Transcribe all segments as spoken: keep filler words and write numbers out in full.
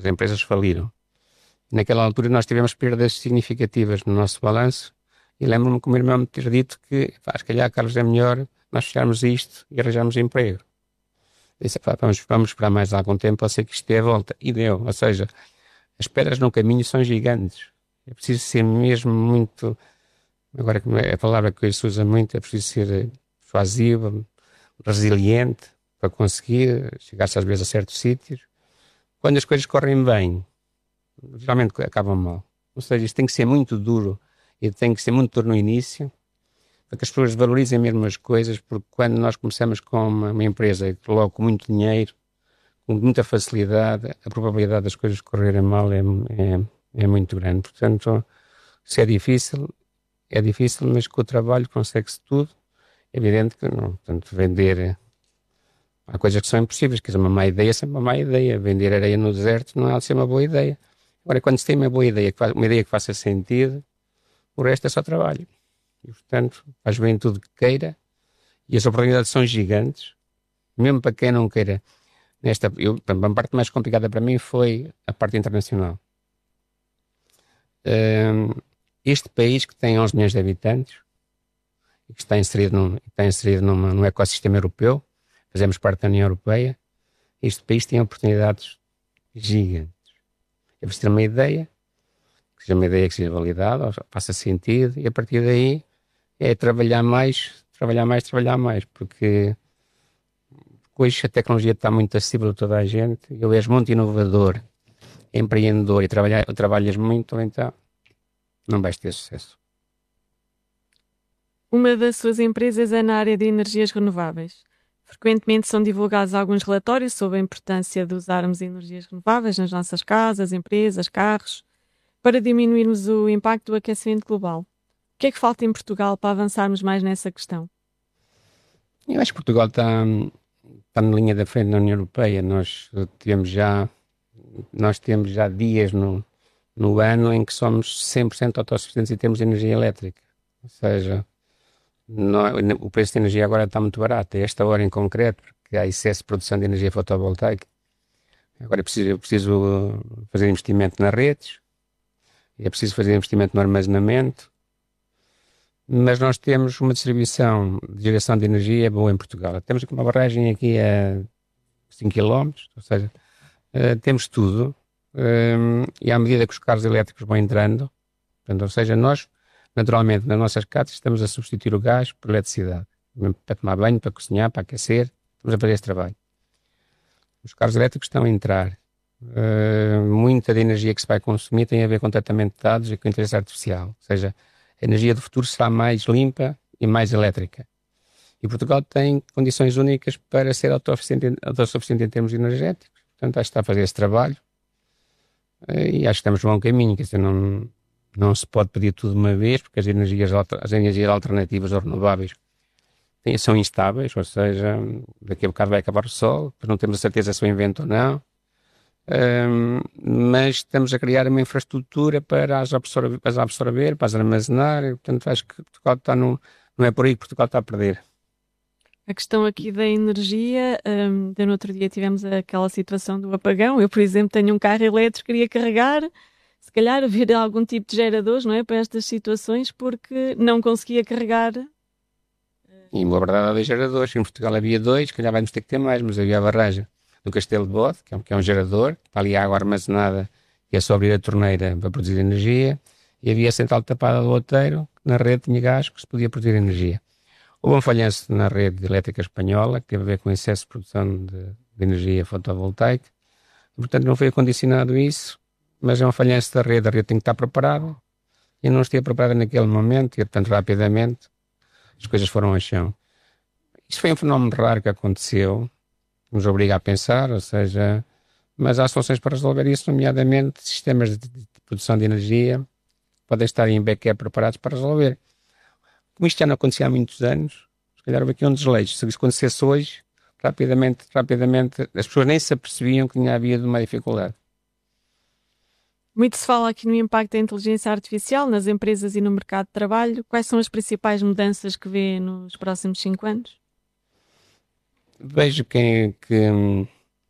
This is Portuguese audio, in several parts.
as empresas faliram. Naquela altura nós tivemos perdas significativas no nosso balanço e lembro-me que o meu irmão me ter dito que, pá, se calhar, Carlos, é melhor nós fecharmos isto e arranjarmos emprego. Eu disse, pá, vamos, vamos esperar mais algum tempo, pode ser que isto dê a volta. E deu, ou seja, as pedras no caminho são gigantes. É preciso ser mesmo muito, agora que é a palavra que se usa muito, é preciso ser persuasivo, resiliente, para conseguir chegar-se às vezes a certos sítios. Quando as coisas correm bem, geralmente acabam mal. Ou seja, isto tem que ser muito duro e tem que ser muito duro no início, para que as pessoas valorizem mesmo as coisas, porque quando nós começamos com uma, uma empresa que logo com muito dinheiro, com muita facilidade, a probabilidade das coisas correrem mal é, é, é muito grande. Portanto, se é difícil, é difícil, mas com o trabalho consegue-se tudo. É evidente que não, portanto, vender... Há coisas que são impossíveis, quer dizer, uma má ideia é sempre uma má ideia. Vender areia no deserto não há de ser uma boa ideia. Agora, quando se tem uma boa ideia, uma ideia que faça sentido, o resto é só trabalho. E, portanto, faz bem tudo que queira, e as oportunidades são gigantes, mesmo para quem não queira. Nesta, eu, a parte mais complicada para mim foi a parte internacional. Um, este país que tem onze milhões de habitantes, e que está inserido, num, está inserido numa, num ecossistema europeu, fazemos parte da União Europeia, este país tem oportunidades gigantes. É preciso ter uma ideia, que seja uma ideia que seja validada, faça sentido, e a partir daí é trabalhar mais, trabalhar mais, trabalhar mais, porque hoje a tecnologia está muito acessível a toda a gente, eu és muito inovador, empreendedor e trabalha, trabalhas muito, então não vais ter sucesso. Uma das suas empresas é na área de energias renováveis. Frequentemente são divulgados alguns relatórios sobre a importância de usarmos energias renováveis nas nossas casas, empresas, carros, para diminuirmos o impacto do aquecimento global. O que é que falta em Portugal para avançarmos mais nessa questão? Eu acho que Portugal está, está na linha da frente na União Europeia. Nós temos já, nós temos já dias no, no ano em que somos cem por cento autossuficientes em termos de energia elétrica. Ou seja, não, o preço de energia agora está muito barato, a esta hora em concreto, porque há excesso de produção de energia fotovoltaica. Agora é preciso, é preciso fazer investimento nas redes, é preciso fazer investimento no armazenamento, mas nós temos uma distribuição de geração de energia boa em Portugal. Temos uma barragem aqui a cinco quilómetros, ou seja, uh, temos tudo, um, e à medida que os carros elétricos vão entrando, portanto, ou seja, nós, naturalmente, nas nossas casas estamos a substituir o gás por eletricidade, para tomar banho, para cozinhar, para aquecer, estamos a fazer esse trabalho. Os carros elétricos estão a entrar. Uh, muita da energia que se vai consumir tem a ver com tratamento de dados e com inteligência artificial, ou seja, a energia do futuro será mais limpa e mais elétrica. E Portugal tem condições únicas para ser autossuficiente, autossuficiente em termos energéticos. Portanto, acho que está a fazer esse trabalho uh, e acho que estamos no bom caminho. Quer dizer, não, não se pode pedir tudo de uma vez, porque as energias, as energias alternativas ou renováveis têm, são instáveis, ou seja, daqui a bocado vai acabar o sol, depois não temos a certeza se o invento ou não. Um, mas estamos a criar uma infraestrutura para as absorver, para as, absorver, para as armazenar, e, portanto acho que Portugal está no, não é por aí que Portugal está a perder. A questão aqui da energia, um, de no outro dia tivemos aquela situação do apagão. Eu, por exemplo, tenho um carro elétrico, queria carregar, se calhar havia algum tipo de geradores, não é, para estas situações, porque não conseguia carregar. E uma verdade, há geradores, em Portugal havia dois, se calhar vamos ter que ter mais, mas havia a barragem do Castelo de Bode, que é, um, que é um gerador, está ali a água armazenada e é só abrir a torneira para produzir energia, e havia a central tapada do Outeiro, que na rede tinha gás que se podia produzir energia. Houve um falhanço na rede elétrica espanhola, que teve a ver com excesso de produção de, de energia fotovoltaica, e, portanto não foi acondicionado isso, mas é um falhanço da rede, a rede tem que estar preparada, e não estive preparada naquele momento, e portanto rapidamente as coisas foram ao chão. Isto foi um fenómeno raro que aconteceu, nos obriga a pensar, ou seja, mas há soluções para resolver isso, nomeadamente sistemas de, de, de produção de energia podem estar em backup preparados para resolver. Como isto já não acontecia há muitos anos, se calhar houve aqui um desleixo. Se isso acontecesse hoje, rapidamente, rapidamente, as pessoas nem se apercebiam que tinha havido uma dificuldade. Muito se fala aqui no impacto da inteligência artificial nas empresas e no mercado de trabalho. Quais são as principais mudanças que vê nos próximos cinco anos? Vejo que, que,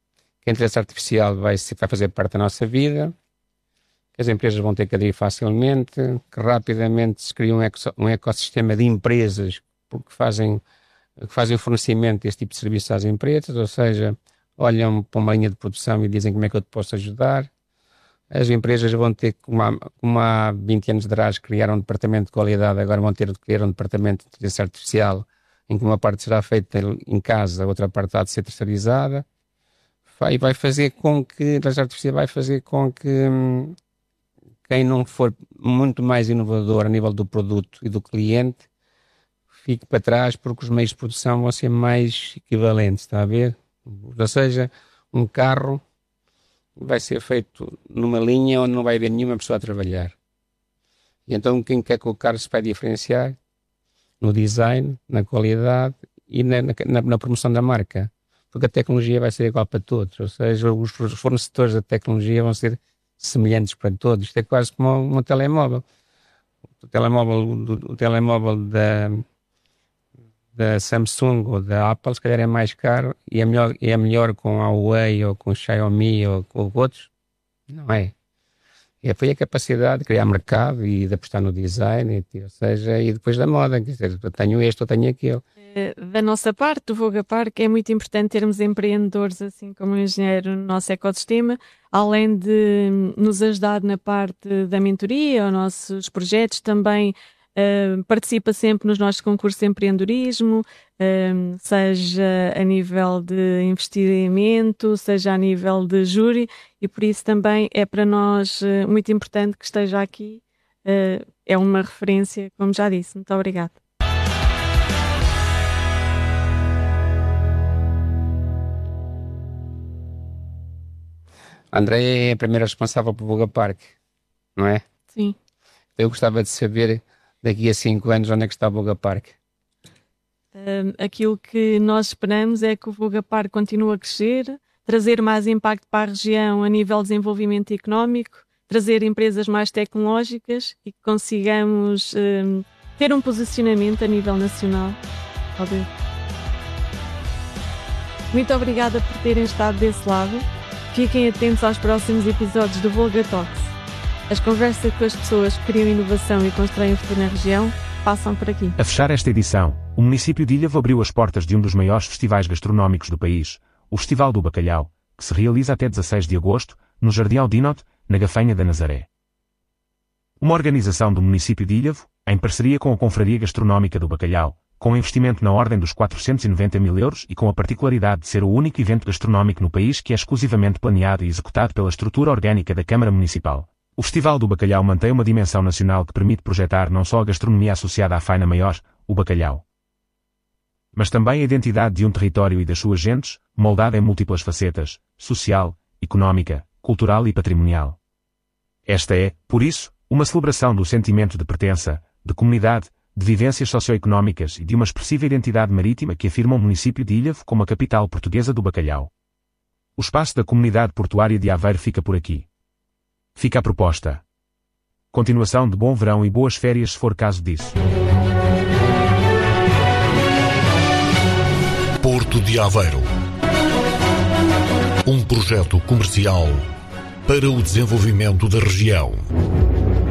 que a inteligência artificial vai, vai fazer parte da nossa vida, que as empresas vão ter que aderir facilmente, que rapidamente se cria um, eco, um ecossistema de empresas que fazem, que fazem o fornecimento deste tipo de serviços às empresas, ou seja, olham para uma linha de produção e dizem como é que eu te posso ajudar. As empresas vão ter, como há, como há vinte anos atrás, criaram um departamento de qualidade, agora vão ter de criar um departamento de inteligência artificial, em que uma parte será feita em casa, a outra parte há de ser terceirizada. Vai, vai fazer com que, a inteligência artificial vai fazer com que hum, quem não for muito mais inovador a nível do produto e do cliente fique para trás, porque os meios de produção vão ser mais equivalentes, está a ver? Ou seja, um carro vai ser feito numa linha onde não vai haver nenhuma pessoa a trabalhar. E então quem quer que o carro se vai diferenciar? No design, na qualidade e na, na, na promoção da marca. Porque a tecnologia vai ser igual para todos. Ou seja, os fornecedores da tecnologia vão ser semelhantes para todos. Isto é quase como um, um telemóvel. O telemóvel, o, o telemóvel da, da Samsung ou da Apple, se calhar é mais caro e é melhor, é melhor com a Huawei ou com a Xiaomi ou com outros. Não é. E foi a capacidade de criar mercado e de apostar no design, e, ou seja, e depois da moda. Quer dizer, eu tenho este, eu tenho aquele. Da nossa parte, do Vogapark, é muito importante termos empreendedores assim como o engenheiro no nosso ecossistema, além de nos ajudar na parte da mentoria, os nossos projetos, também uh, participa sempre nos nossos concursos de empreendedorismo, uh, seja a nível de investimento, seja a nível de júri, e por isso também é para nós uh, muito importante que esteja aqui. Uh, é uma referência, como já disse. Muito obrigada. A Andréia é a primeira responsável pelo Vogapark, não é? Sim. Eu gostava de saber, daqui a cinco anos, onde é que está o Vogapark? Um, aquilo que nós esperamos é que o Vogapark continue a crescer, trazer mais impacto para a região a nível de desenvolvimento económico, trazer empresas mais tecnológicas e que consigamos um, ter um posicionamento a nível nacional. Muito obrigada por terem estado desse lado. Fiquem atentos aos próximos episódios do Volga Talks. As conversas com as pessoas que criam inovação e constroem o futuro na região passam por aqui. A fechar esta edição, o município de Ilhavo abriu as portas de um dos maiores festivais gastronómicos do país, o Festival do Bacalhau, que se realiza até dezasseis de agosto, no Jardim Aldinote, na Gafanha da Nazaré. Uma organização do município de Ilhavo, em parceria com a Confraria Gastronómica do Bacalhau, com um investimento na ordem dos quatrocentos e noventa mil euros e com a particularidade de ser o único evento gastronómico no país que é exclusivamente planeado e executado pela estrutura orgânica da Câmara Municipal. O Festival do Bacalhau mantém uma dimensão nacional que permite projetar não só a gastronomia associada à faina maior, o bacalhau, mas também a identidade de um território e das suas gentes, moldada em múltiplas facetas, social, económica, cultural e patrimonial. Esta é, por isso, uma celebração do sentimento de pertença, de comunidade, de vivências socioeconómicas e de uma expressiva identidade marítima que afirma o município de Ilhavo como a capital portuguesa do bacalhau. O espaço da comunidade portuária de Aveiro fica por aqui. Fica a proposta. Continuação de bom verão e boas férias se for caso disso. Porto de Aveiro. Um projeto comercial para o desenvolvimento da região.